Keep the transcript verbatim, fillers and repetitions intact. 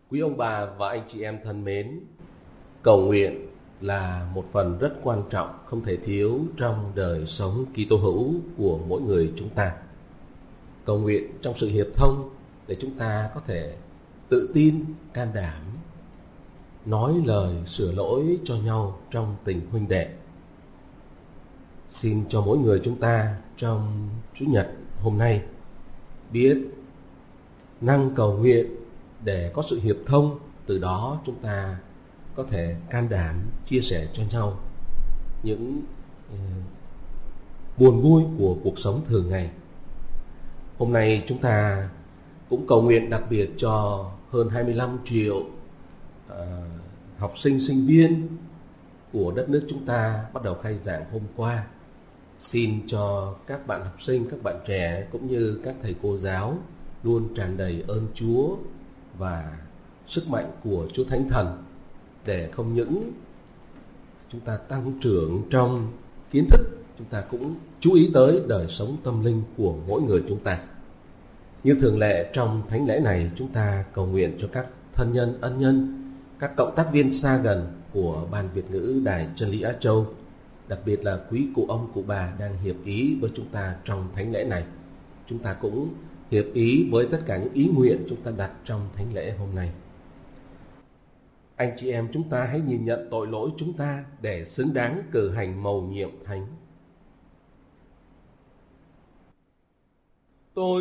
Quý ông bà và anh chị em thân mến, cầu nguyện là một phần rất quan trọng, không thể thiếu trong đời sống Kitô hữu của mỗi người chúng ta. Cầu nguyện trong sự hiệp thông để chúng ta có thể tự tin, can đảm, nói lời sửa lỗi cho nhau trong tình huynh đệ. Xin cho mỗi người chúng ta trong Chủ nhật hôm nay biết năng cầu nguyện để có sự hiệp thông, từ đó chúng ta có thể can đảm chia sẻ cho nhau những uh, buồn vui của cuộc sống thường ngày. Hôm nay chúng ta cũng cầu nguyện đặc biệt cho hơn hai mươi lăm triệu uh, học sinh, sinh viên của đất nước chúng ta bắt đầu khai giảng hôm qua. Xin cho các bạn học sinh, các bạn trẻ cũng như các thầy cô giáo luôn tràn đầy ơn Chúa và sức mạnh của Chúa Thánh Thần, để không những chúng ta tăng trưởng trong kiến thức, chúng ta cũng chú ý tới đời sống tâm linh của mỗi người chúng ta. Như thường lệ trong thánh lễ này, chúng ta cầu nguyện cho các thân nhân, ân nhân, các cộng tác viên xa gần của Ban Việt ngữ Đài Chân lý Á Châu, đặc biệt là quý cụ ông, cụ bà đang hiệp ý với chúng ta trong thánh lễ này. Chúng ta cũng hiệp ý với tất cả những ý nguyện chúng ta đặt trong thánh lễ hôm nay. Anh chị em chúng ta hãy nhìn nhận tội lỗi chúng ta để xứng đáng cử hành mầu nhiệm thánh.